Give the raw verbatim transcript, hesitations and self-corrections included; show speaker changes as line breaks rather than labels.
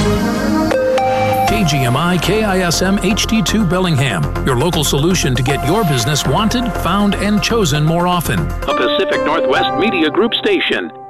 K G M I K I S M H D two Bellingham, your local solution to get your business wanted, found, and chosen more often. A Pacific Northwest Media Group station.